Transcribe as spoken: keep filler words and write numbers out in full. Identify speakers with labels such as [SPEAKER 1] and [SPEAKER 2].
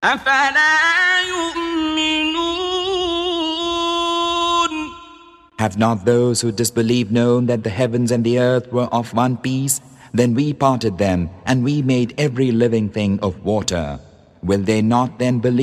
[SPEAKER 1] أفلا يؤمنون
[SPEAKER 2] Have not those who disbelieve known that the heavens and the earth were of one piece? Then we parted them, and we made every living thing of water. Will they not then believe?